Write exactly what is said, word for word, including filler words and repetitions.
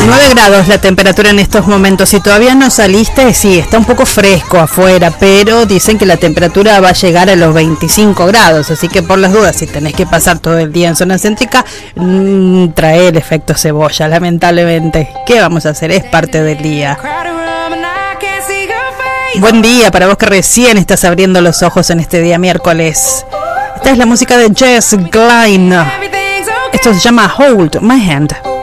nueve grados la temperatura en estos momentos. Si todavía no saliste, sí, está un poco fresco afuera, pero dicen que la temperatura va a llegar a los veinticinco grados. Así que por las dudas, si tenés que pasar todo el día en zona céntrica, mmm, trae el efecto cebolla, lamentablemente. ¿Qué vamos a hacer? Es parte del día. Buen día para vos que recién estás abriendo los ojos en este día miércoles. Esta es la música de Jess Glynne. Esto se llama Hold My Hand.